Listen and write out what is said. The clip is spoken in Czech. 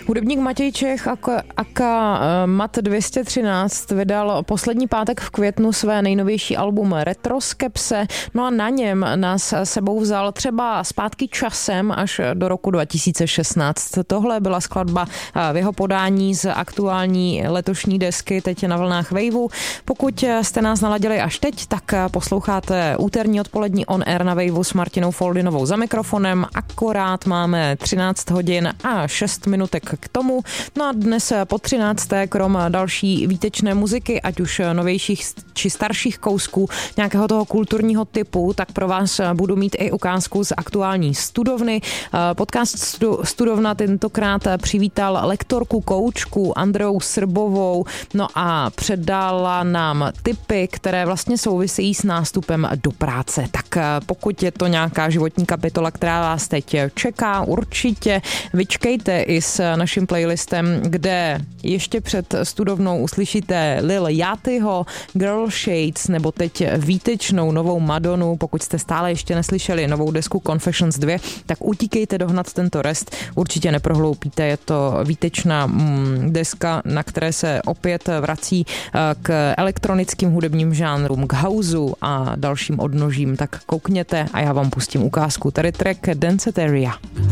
Hudebník Matěj Čech aka Mat 213 vydal poslední pátek v květnu své nejnovější album Retroskepse, no a na něm nás sebou vzal třeba zpátky časem až do roku 2016. Tohle byla skladba v jeho podání z aktuální letošní desky teď na vlnách Waveu. Pokud jste nás naladili až teď, tak posloucháte úterní odpolední On Air na Waveu s Martinou Foldinovou za mikrofonem. Akorát máme 13 hodin a 6 minutek k tomu. No a dnes po 13. krom další výtečné muziky, ať už novějších či starších kousků nějakého toho kulturního typu, tak pro vás budu mít i ukázku z aktuální studovny. Podcast Studovna tentokrát přivítal lektorku koučku Andreou Srbovou, no a předala nám tipy, které vlastně souvisejí s nástupem do práce. Tak pokud je to nějaká životní kapitola, která vás teď čeká, určitě vyčkejte i s naším playlistem, kde ještě před studovnou uslyšíte Lil Yachtyho, Girl Shades nebo teď výtečnou novou Madonu. Pokud jste stále ještě neslyšeli novou desku Confessions 2, tak utíkejte dohnat tento rest. Určitě neprohloupíte, je to výtečná deska, na které se opět vrací k elektronickým hudebním žánrům, k houseu a dalším odnožím. Tak koukněte a já vám pustím ukázku. Tady track Danceteria.